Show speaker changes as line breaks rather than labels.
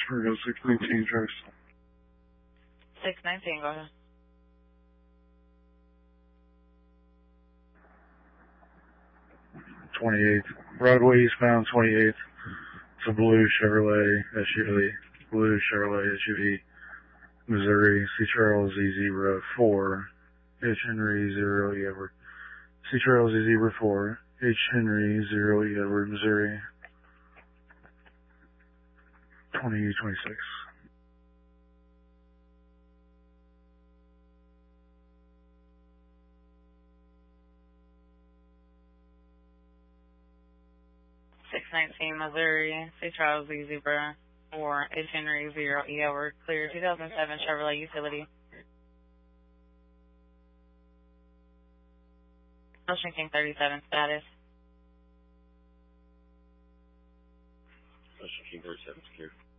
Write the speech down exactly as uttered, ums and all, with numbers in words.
Fargo six nineteen, Travis.
six nineteen, go ahead.
twenty-eighth. Broadway eastbound, twenty-eighth. It's a blue Chevrolet S U V. Blue Chevrolet S U V. Missouri. C. Charles E zero four. H. Henry zero E Edward. C. Charles E zero four. H. Henry zero E Edward, Missouri. twenty twenty-six.
six nineteen, Missouri, C. Charles E zero four, H. Henry zero E Edward, clear two thousand seven Chevrolet Utility. Ocean King thirty-seven status.
Ocean King thirty-seven secure.